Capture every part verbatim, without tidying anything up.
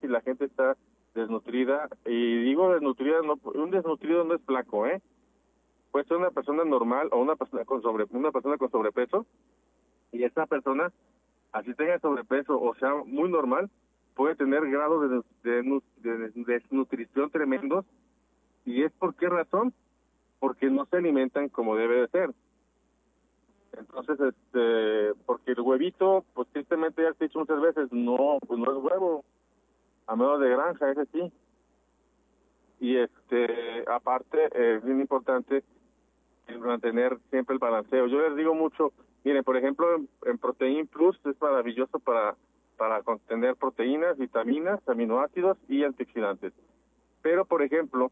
si la gente está desnutrida, y digo desnutrida, no, un desnutrido no es flaco, ¿eh? Puede ser una persona normal o una persona con sobre una persona con sobrepeso, y esa persona, así tenga sobrepeso o sea muy normal, puede tener grados de, de, de, de desnutrición tremendos. ¿Y es por qué razón? Porque no se alimentan como debe de ser. Entonces, este, porque el huevito, pues tristemente ya te he dicho muchas veces, no, pues no es huevo, a menos de granja, ese sí. Y este, aparte, es bien importante mantener siempre el balanceo. Yo les digo mucho, miren, por ejemplo, en, en Protein Plus es maravilloso para, para contener proteínas, vitaminas, aminoácidos y antioxidantes. Pero, por ejemplo,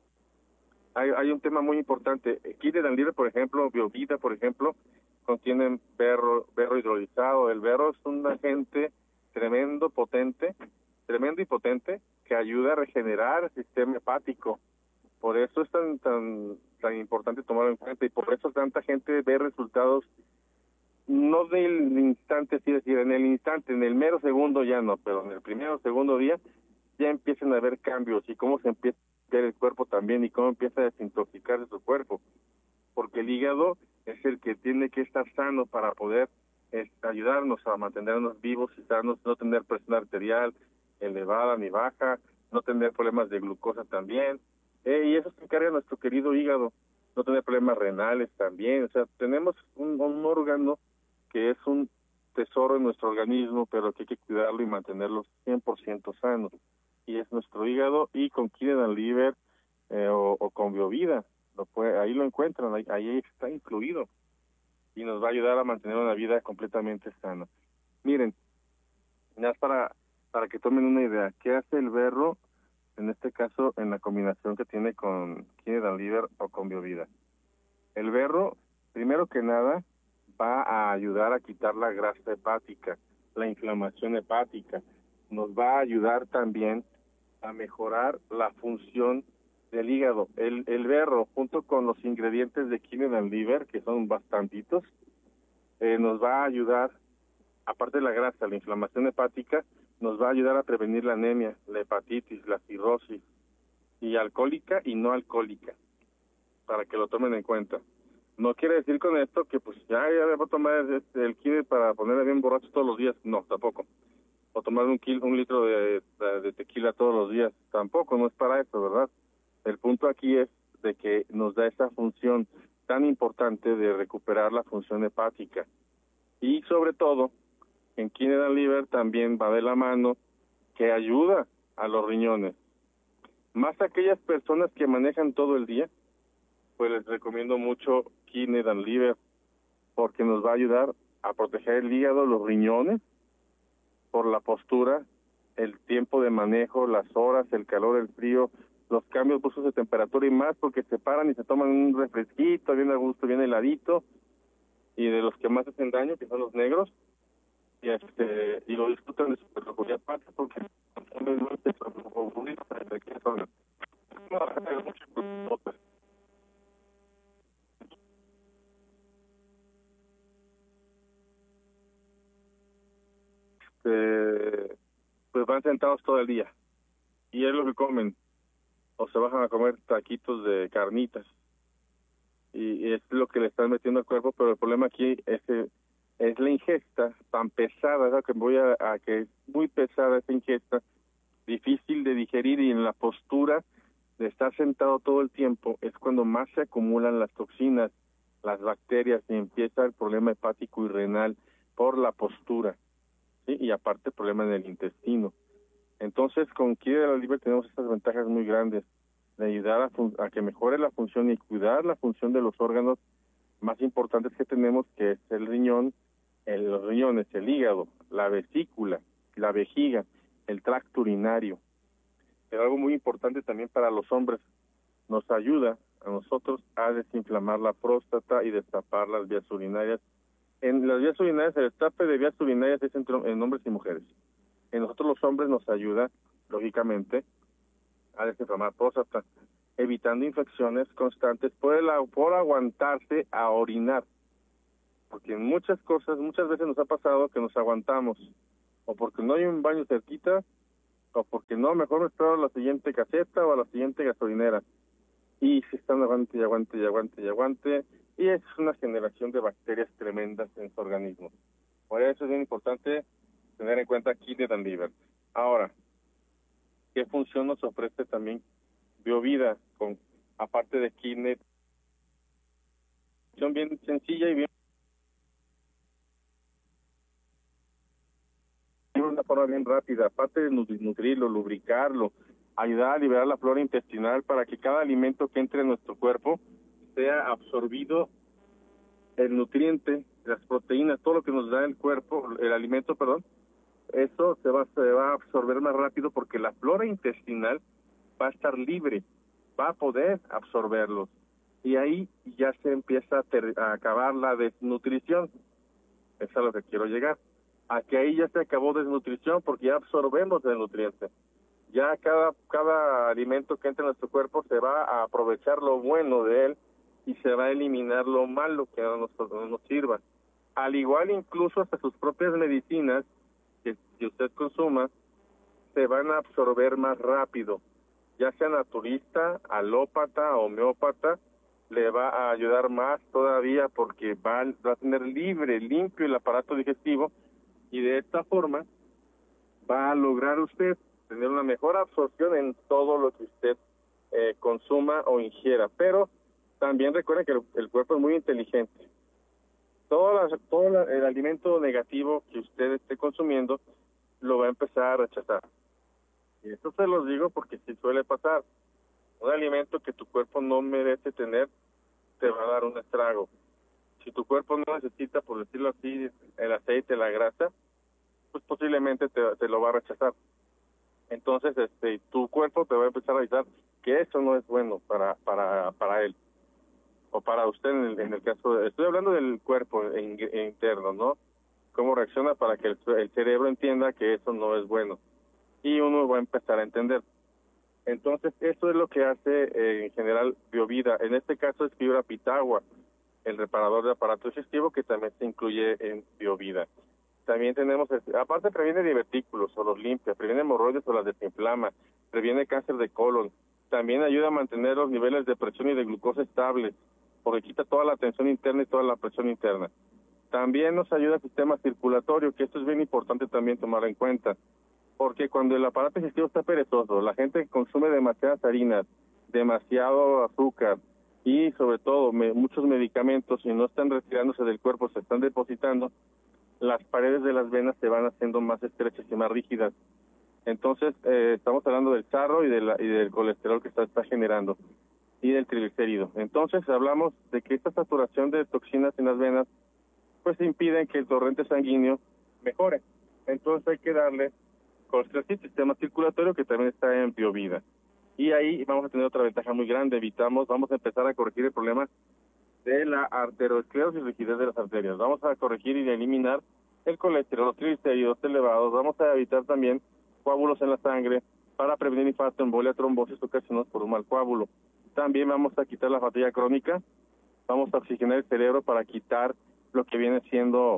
hay, hay un tema muy importante. Kidney and Liver, por ejemplo, Biovida, por ejemplo, contienen berro, berro hidrolizado. El berro es un agente tremendo, potente, tremendo y potente, que ayuda a regenerar el sistema hepático. Por eso es tan tan tan importante tomarlo en cuenta, y por eso tanta gente ve resultados, no del instante, sí decir, en el instante, en el mero segundo ya no, pero en el primero o segundo día ya empiezan a haber cambios, y cómo se empieza a ver el cuerpo también, y cómo empieza a desintoxicarse su cuerpo, porque el hígado es el que tiene que estar sano para poder es, ayudarnos a mantenernos vivos y sanos, no tener presión arterial elevada ni baja, no tener problemas de glucosa también. Eh, y eso se encarga nuestro querido hígado, no tener problemas renales también. O sea, tenemos un, un órgano que es un tesoro en nuestro organismo, pero que hay que cuidarlo y mantenerlo cien por ciento sano. Y es nuestro hígado, y con Kidney and Liver eh, o, o con Biovida, lo puede, ahí lo encuentran, ahí, ahí está incluido. Y nos va a ayudar a mantener una vida completamente sana. Miren, ya para, para que tomen una idea, ¿qué hace el berro? En este caso, en la combinación que tiene con Kidney and Liver o con Biovida. El berro, primero que nada, va a ayudar a quitar la grasa hepática, la inflamación hepática. Nos va a ayudar también a mejorar la función del hígado. El, el berro, junto con los ingredientes de Kidney and Liver, que son bastantitos, eh, nos va a ayudar, aparte de la grasa, la inflamación hepática, nos va a ayudar a prevenir la anemia, la hepatitis, la cirrosis, y alcohólica y no alcohólica, para que lo tomen en cuenta. No quiere decir con esto que pues ya, ya me voy a tomar este, el kidney para ponerme bien borracho todos los días, no, tampoco. O tomar un, kilo, un litro de, de, de tequila todos los días, tampoco, no es para eso, ¿verdad? El punto aquí es de que nos da esa función tan importante de recuperar la función hepática. Y sobre todo, en Kidney and Liver también va de la mano que ayuda a los riñones. Más aquellas personas que manejan todo el día, pues les recomiendo mucho Kidney and Liver, porque nos va a ayudar a proteger el hígado, los riñones, por la postura, el tiempo de manejo, las horas, el calor, el frío, los cambios bruscos de temperatura, y más porque se paran y se toman un refresquito, bien a gusto, bien heladito, y de los que más hacen daño, que son los negros, y este y lo disfrutan de su peculiar parte, porque consumen mucho de qué son. Este, pues van sentados todo el día, y es lo que comen, o se bajan a comer taquitos de carnitas, y es lo que le están metiendo al cuerpo. Pero el problema aquí es que es la ingesta tan pesada, ¿no? Que voy a, a que es muy pesada esa ingesta, difícil de digerir, y en la postura de estar sentado todo el tiempo es cuando más se acumulan las toxinas, las bacterias, y empieza el problema hepático y renal por la postura, ¿sí? Y aparte problema en el intestino. Entonces, con Kidney and Liver tenemos estas ventajas muy grandes de ayudar a, a que mejore la función y cuidar la función de los órganos más importantes que tenemos, que es el riñón, el, los riñones, el hígado, la vesícula, la vejiga, el tracto urinario. Pero algo muy importante también para los hombres, nos ayuda a nosotros a desinflamar la próstata y destapar las vías urinarias. En las vías urinarias, el destape de vías urinarias es entre, en hombres y mujeres. En nosotros los hombres nos ayuda, lógicamente, a desinflamar próstata, evitando infecciones constantes por, el, por aguantarse a orinar. Porque en muchas cosas, muchas veces nos ha pasado que nos aguantamos, o porque no hay un baño cerquita, o porque no, mejor me espero a la siguiente caseta o a la siguiente gasolinera. Y se están aguante y aguante y aguante y aguante, y es una generación de bacterias tremendas en su organismo. Por eso es bien importante tener en cuenta Kidney and Liver. Ahora, ¿qué función nos ofrece también BioVida? Con, aparte de Kidney, función bien sencilla y bien de una forma bien rápida, aparte de nutrirlo, lubricarlo, ayudar a liberar la flora intestinal para que cada alimento que entre en nuestro cuerpo sea absorbido, el nutriente, las proteínas, todo lo que nos da el cuerpo, el alimento, perdón, eso se va, se va a absorber más rápido porque la flora intestinal va a estar libre, va a poder absorberlos. Y ahí ya se empieza a, ter, a acabar la desnutrición. Eso es a lo que quiero llegar. A que ahí ya se acabó desnutrición porque ya absorbemos el nutriente. Ya cada, cada alimento que entra en nuestro cuerpo se va a aprovechar lo bueno de él y se va a eliminar lo malo que no nos, no nos sirva. Al igual incluso hasta sus propias medicinas que, que usted consuma se van a absorber más rápido. Ya sea naturista, alópata, homeópata, le va a ayudar más todavía porque va, va a tener libre, limpio el aparato digestivo y de esta forma va a lograr usted tener una mejor absorción en todo lo que usted eh, consuma o ingiera. Pero también recuerden que el, el cuerpo es muy inteligente. Todo, la, todo la, el alimento negativo que usted esté consumiendo lo va a empezar a rechazar. Y esto se los digo porque sí suele pasar. Un alimento que tu cuerpo no merece tener te va a dar un estrago. Si tu cuerpo no necesita, por decirlo así, el aceite, la grasa, pues posiblemente te, te lo va a rechazar. Entonces, este, tu cuerpo te va a empezar a avisar que eso no es bueno para para para él o para usted en el, en el caso de, estoy hablando del cuerpo en, en interno, ¿no? Cómo reacciona para que el, el cerebro entienda que eso no es bueno y uno va a empezar a entender. Entonces, eso es lo que hace eh, en general BioVida. En este caso es fibra pitagua, el reparador de aparato digestivo que también se incluye en BioVida. También tenemos, aparte previene divertículos o los limpia, previene hemorroides o las desinflama, previene cáncer de colon, también ayuda a mantener los niveles de presión y de glucosa estables, porque quita toda la tensión interna y toda la presión interna. También nos ayuda al sistema circulatorio, que esto es bien importante también tomar en cuenta, porque cuando el aparato digestivo está perezoso, la gente consume demasiadas harinas, demasiado azúcar y sobre todo me, muchos medicamentos y no están retirándose del cuerpo, se están depositando, las paredes de las venas se van haciendo más estrechas y más rígidas. Entonces, eh, estamos hablando del sarro y, de la, y del colesterol que está, está generando y del triglicérido. Entonces, hablamos de que esta saturación de toxinas en las venas pues impiden que el torrente sanguíneo mejore. Entonces, hay que darle colesterol, sistema circulatorio, que también está en BioVida. Y ahí vamos a tener otra ventaja muy grande. Evitamos, vamos a empezar a corregir el problema de la arteriosclerosis y rigidez de las arterias. Vamos a corregir y eliminar el colesterol, los triglicéridos elevados. Vamos a evitar también coágulos en la sangre para prevenir infarto, embolia, trombosis ocasionados por un mal coágulo. También vamos a quitar la fatiga crónica. Vamos a oxigenar el cerebro para quitar lo que viene siendo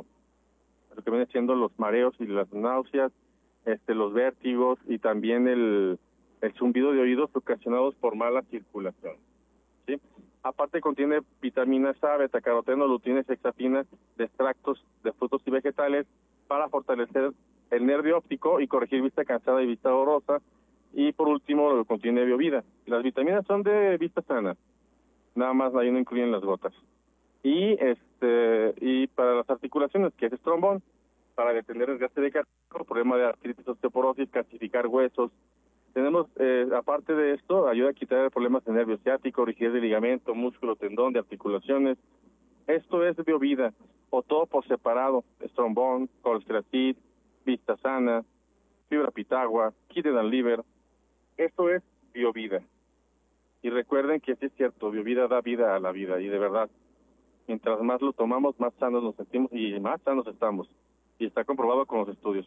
lo que viene siendo los mareos y las náuseas, este, los vértigos y también el, el zumbido de oídos ocasionados por mala circulación. ¿Sí? Aparte contiene vitaminas A, betacaroteno, luteína y zeaxantina de extractos de frutos y vegetales para fortalecer el nervio óptico y corregir vista cansada y vista borrosa. Y por último, lo que contiene BioVida. Las vitaminas son de vista sana, nada más ahí no incluyen las gotas. Y este y para las articulaciones, que es estrombón, para detener el desgaste de cartílago, problema de artritis, osteoporosis, calcificar huesos. Tenemos, eh, aparte de esto, ayuda a quitar problemas de nervio ciático, rigidez de ligamento, músculo, tendón, de articulaciones. Esto es BioVida, o todo por separado, estrombón, colesterol, vista sana, fibra pitagua, Kidney and Liver. Esto es BioVida. Y recuerden que sí es cierto, BioVida da vida a la vida, y de verdad, mientras más lo tomamos, más sanos nos sentimos y más sanos estamos. Y está comprobado con los estudios.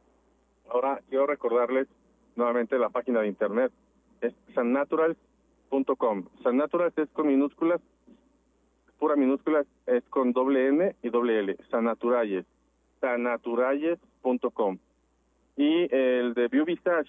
Ahora, quiero recordarles nuevamente la página de internet. Es sannaturals punto com. Sannaturals es con minúsculas, pura minúscula, es con doble N y doble L. Sannaturalles. sannaturalles punto com. Y el de BioVisage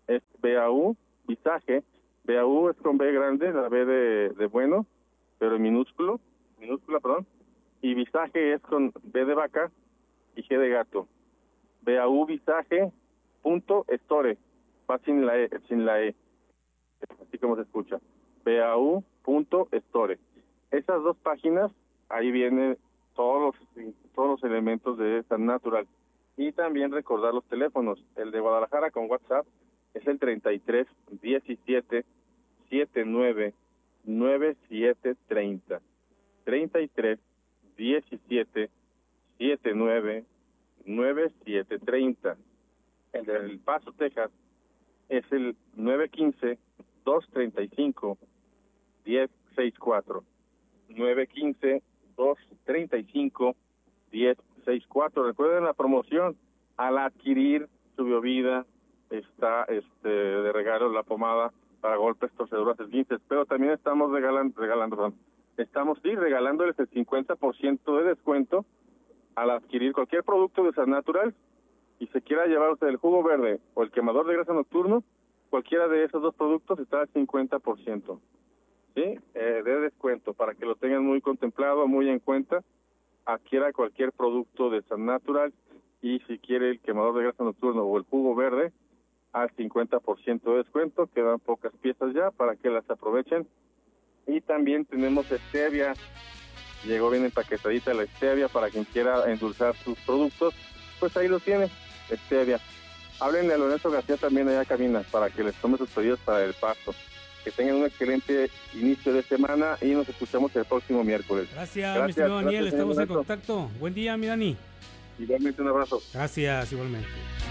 es B A U, Visage. B A U es con B grande, la B de, de bueno, pero en minúsculo, minúscula, perdón. Y Visage es con B de vaca y G de gato. B A U Visage punto store, va sin la E, sin la E, así como se escucha. B A U punto store. Esas dos páginas, ahí vienen todos los, todos los elementos de San Natural. Y también recordar los teléfonos. El de Guadalajara con WhatsApp es el treinta y tres diecisiete setenta y nueve noventa y siete treinta. treinta y tres diecisiete setenta y nueve noventa y siete treinta. El de El Paso, Texas es el nueve uno cinco dos tres cinco uno cero seis cuatro. nueve uno cinco dos tres cinco uno cero seis cuatro. Recuerden la promoción al adquirir su biovida, está este de regalo la pomada para golpes, torceduras, esguinces, pero también estamos regalando, regalando, perdón, estamos sí regalándoles el cincuenta por ciento de descuento al adquirir cualquier producto de San Natural y se quiera llevar usted el jugo verde o el quemador de grasa nocturno, cualquiera de esos dos productos está al cincuenta por ciento, ¿sí? Eh, de descuento, para que lo tengan muy contemplado, muy en cuenta. Adquiera cualquier producto de San Natural y si quiere el quemador de grasa nocturno o el jugo verde, al cincuenta por ciento de descuento. Quedan pocas piezas ya para que las aprovechen. Y también tenemos stevia, llegó bien empaquetadita la stevia para quien quiera endulzar sus productos, pues ahí lo tiene, stevia. Háblenle a Lorenzo García también allá cabina para que les tome sus pedidos para el Pasto. Que tengan un excelente inicio de semana y nos escuchamos el próximo miércoles. Gracias, gracias mi estimado Daniel, gracias, estamos en contacto. Buen día, mi Dani. Igualmente, un abrazo. Gracias, igualmente.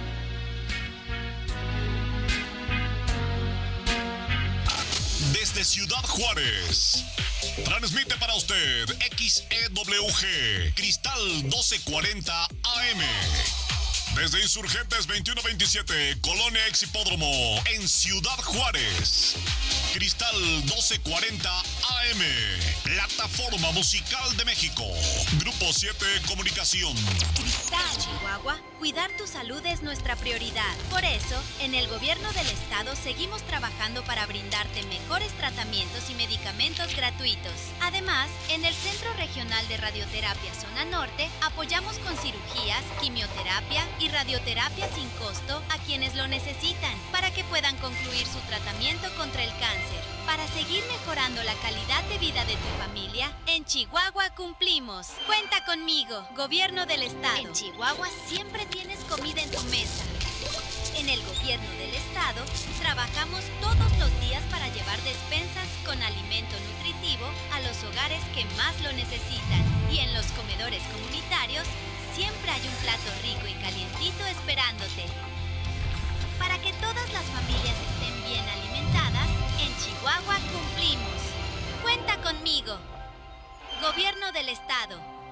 Desde Ciudad Juárez, transmite para usted X E W G, Cristal doce cuarenta A M. Desde Insurgentes veintiuno veintisiete, Colonia Ex Hipódromo, en Ciudad Juárez. Cristal doce cuarenta A M, Plataforma Musical de México. Grupo siete Comunicación. Cristal, Chihuahua, cuidar tu salud es nuestra prioridad. Por eso, en el gobierno del estado seguimos trabajando para brindarte mejores tratamientos y medicamentos gratuitos. Además, en el Centro Regional de Radioterapia Zona Norte, apoyamos con cirugías, quimioterapia y radioterapia sin costo a quienes lo necesitan, para que puedan concluir su tratamiento contra el cáncer. Para seguir mejorando la calidad de vida de tu familia, en Chihuahua cumplimos. Cuenta conmigo, Gobierno del Estado. En Chihuahua siempre tienes comida en tu mesa. En el Gobierno del Estado trabajamos todos los días para llevar despensas con alimento nutritivo a los hogares que más lo necesitan. Y en los comedores comunitarios siempre hay un plato rico y calientito esperándote. Para que todas las familias estén bien alimentadas, en Chihuahua cumplimos. Cuenta conmigo. Gobierno del Estado.